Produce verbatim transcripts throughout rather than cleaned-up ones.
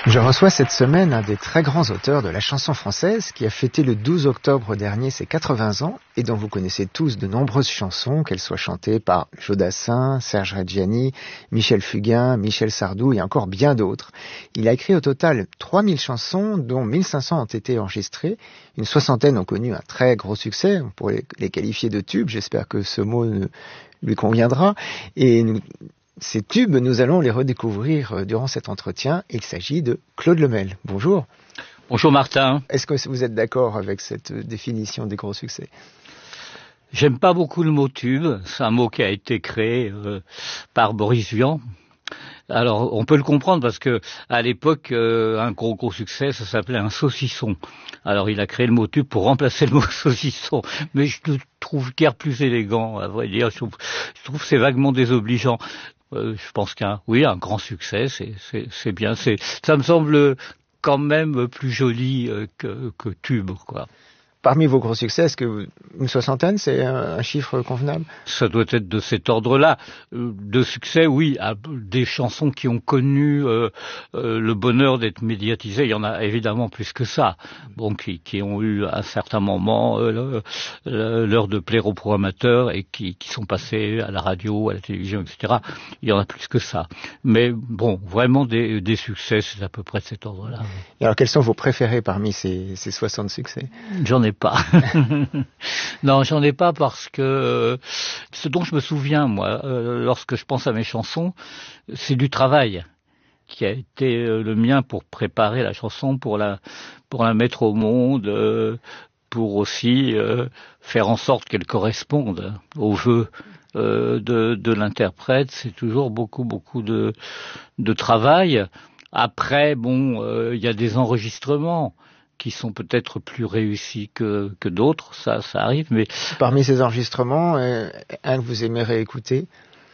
Je reçois cette semaine un des très grands auteurs de la chanson française qui a fêté le douze octobre dernier ses quatre-vingts ans et dont vous connaissez tous de nombreuses chansons, qu'elles soient chantées par Joe Dassin, Serge Reggiani, Michel Fugain, Michel Sardou et encore bien d'autres. Il a écrit au total trois mille chansons, dont mille cinq cents ont été enregistrées. Une soixantaine ont connu un très gros succès, on pourrait les qualifier de tubes, j'espère que ce mot lui conviendra. Et nous... Ces tubes, nous allons les redécouvrir durant cet entretien. Il s'agit de Claude Lemel. Bonjour. Bonjour Martin. Est-ce que vous êtes d'accord avec cette définition des gros succès ? J'aime pas beaucoup le mot tube. C'est un mot qui a été créé euh, par Boris Vian. Alors, on peut le comprendre parce que à l'époque, euh, un gros gros succès, ça s'appelait un saucisson. Alors, il a créé le mot tube pour remplacer le mot saucisson. Mais je le trouve guère plus élégant, à vrai dire. Je trouve, je trouve que c'est vaguement désobligeant. Euh, je pense qu'un, oui, un grand succès, c'est, c'est, c'est bien. C'est, ça me semble quand même plus joli euh, que, que tube, quoi. Parmi vos gros succès, est-ce que une soixantaine, c'est un chiffre convenable ? Ça doit être de cet ordre-là. De succès, oui, des chansons qui ont connu euh, euh, le bonheur d'être médiatisées, il y en a évidemment plus que ça. Bon, qui, qui ont eu à un certain moment euh, l'heure de plaire aux programmateurs et qui, qui sont passés à la radio, à la télévision, et cetera. Il y en a plus que ça. Mais bon, vraiment des, des succès, c'est à peu près de cet ordre-là. Et alors, quels sont vos préférés parmi ces, ces soixante succès ? J'en ai pas. Non, j'en ai pas parce que euh, ce dont je me souviens, moi, euh, lorsque je pense à mes chansons, c'est du travail qui a été euh, le mien pour préparer la chanson, pour la pour la mettre au monde, euh, pour aussi euh, faire en sorte qu'elle corresponde aux vœux euh, de, de l'interprète. C'est toujours beaucoup beaucoup de de travail. Après, bon, il euh, y a des enregistrements qui sont peut-être plus réussis que, que d'autres, ça, ça arrive, mais... Parmi ces enregistrements, euh, un que vous aimez réécouter ?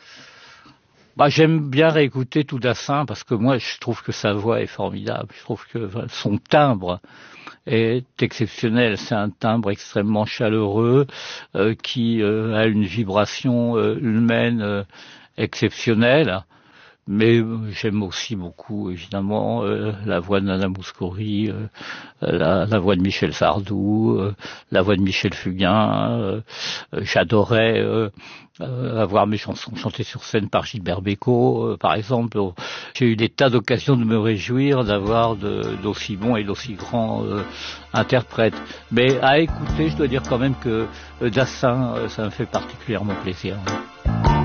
Bah, j'aime bien réécouter tout Dassin, parce que moi, je trouve que sa voix est formidable. Je trouve que son timbre est exceptionnel. C'est un timbre extrêmement chaleureux, euh, qui euh, a une vibration euh, humaine euh, exceptionnelle. Mais j'aime aussi beaucoup, évidemment, euh, la voix de Nana Mouskouri, euh, la, la voix de Michel Sardou, euh, la voix de Michel Fugain. Euh, j'adorais euh, euh, avoir mes chansons chantées sur scène par Gilbert Bécaud, euh, par exemple. J'ai eu des tas d'occasions de me réjouir d'avoir de, d'aussi bons et d'aussi grands euh, interprètes. Mais à écouter, je dois dire quand même que euh, Dassin, euh, ça me fait particulièrement plaisir.